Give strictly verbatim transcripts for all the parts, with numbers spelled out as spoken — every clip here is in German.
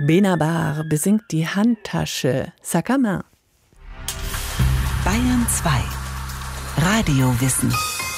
Benabar besingt die Handtasche. Saccamin. Bayern zwei. Radiowissen.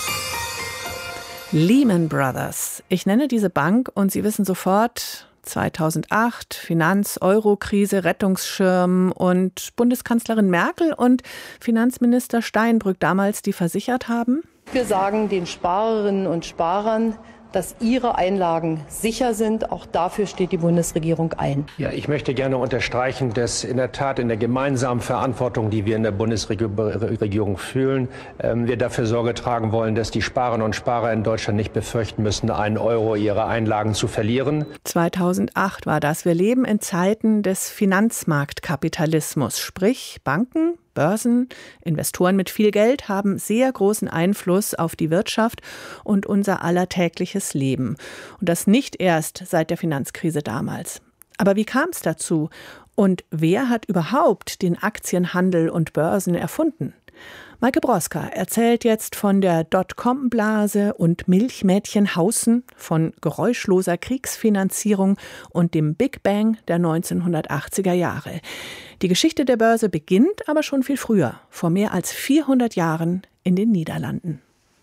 Lehman Brothers. Ich nenne diese Bank und Sie wissen sofort, zweitausendacht, Finanz-, Euro-Krise, Rettungsschirm und Bundeskanzlerin Merkel und Finanzminister Steinbrück damals, die versichert haben? Wir sagen den Sparerinnen und Sparern, dass ihre Einlagen sicher sind. Auch dafür steht die Bundesregierung ein. Ja, ich möchte gerne unterstreichen, dass in der Tat in der gemeinsamen Verantwortung, die wir in der Bundesregierung fühlen, wir dafür Sorge tragen wollen, dass die Sparerinnen und Sparer in Deutschland nicht befürchten müssen, einen Euro ihrer Einlagen zu verlieren. zweitausendacht war das. Wir leben in Zeiten des Finanzmarktkapitalismus, sprich Banken, Börsen, Investoren mit viel Geld haben sehr großen Einfluss auf die Wirtschaft und unser aller tägliches Leben. Und das nicht erst seit der Finanzkrise damals. Aber wie kam es dazu? Und wer hat überhaupt den Aktienhandel und Börsen erfunden? Maike Broska erzählt jetzt von der Dotcom-Blase und Milchmädchenhausen, von geräuschloser Kriegsfinanzierung und dem Big Bang der neunzehnhundertachtziger Jahre. Die Geschichte der Börse beginnt aber schon viel früher, vor mehr als vierhundert Jahren in den Niederlanden.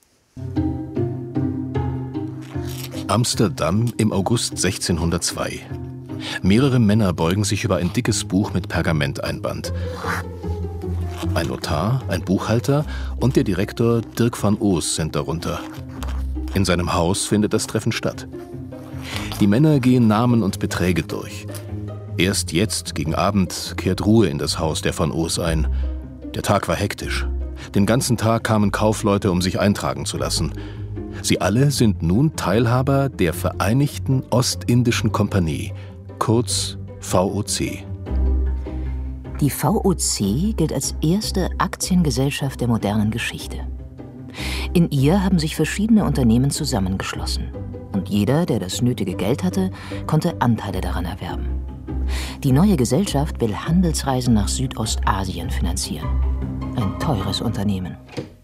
Amsterdam im August sechzehnhundertzwei. Mehrere Männer beugen sich über ein dickes Buch mit Pergamenteinband. Ein Notar, ein Buchhalter und der Direktor Dirk van Oos sind darunter. In seinem Haus findet das Treffen statt. Die Männer gehen Namen und Beträge durch. Erst jetzt, gegen Abend, kehrt Ruhe in das Haus der van Oos ein. Der Tag war hektisch. Den ganzen Tag kamen Kaufleute, um sich eintragen zu lassen. Sie alle sind nun Teilhaber der Vereinigten Ostindischen Kompanie, kurz V O C. Die V O C gilt als erste Aktiengesellschaft der modernen Geschichte. In ihr haben sich verschiedene Unternehmen zusammengeschlossen. Und jeder, der das nötige Geld hatte, konnte Anteile daran erwerben. Die neue Gesellschaft will Handelsreisen nach Südostasien finanzieren. Ein teures Unternehmen.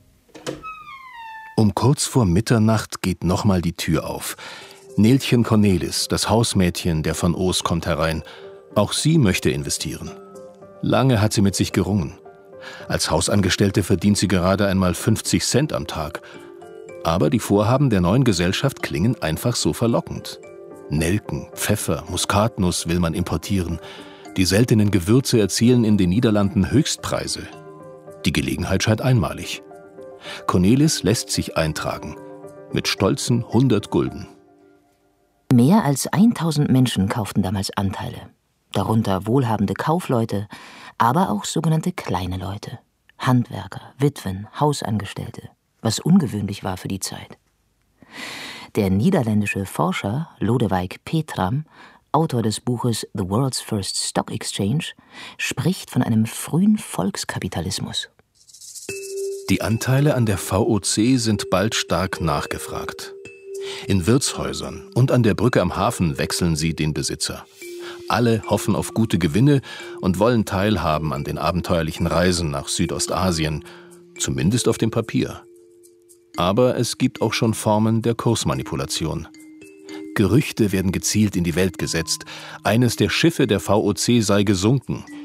Um kurz vor Mitternacht geht nochmal die Tür auf. Neeltje Cornelis, das Hausmädchen der van Oos, kommt herein. Auch sie möchte investieren. Lange hat sie mit sich gerungen. Als Hausangestellte verdient sie gerade einmal fünfzig Cent am Tag. Aber die Vorhaben der neuen Gesellschaft klingen einfach so verlockend. Nelken, Pfeffer, Muskatnuss will man importieren. Die seltenen Gewürze erzielen in den Niederlanden Höchstpreise. Die Gelegenheit scheint einmalig. Cornelis lässt sich eintragen. Mit stolzen hundert Gulden. Mehr als tausend Menschen kauften damals Anteile. Darunter wohlhabende Kaufleute, aber auch sogenannte kleine Leute. Handwerker, Witwen, Hausangestellte, was ungewöhnlich war für die Zeit. Der niederländische Forscher Lodewijk Petram, Autor des Buches The World's First Stock Exchange, spricht von einem frühen Volkskapitalismus. Die Anteile an der V O C sind bald stark nachgefragt. In Wirtshäusern und an der Brücke am Hafen wechseln sie den Besitzer. Alle hoffen auf gute Gewinne und wollen teilhaben an den abenteuerlichen Reisen nach Südostasien, zumindest auf dem Papier. Aber es gibt auch schon Formen der Kursmanipulation. Gerüchte werden gezielt in die Welt gesetzt. Eines der Schiffe der V O C sei gesunken.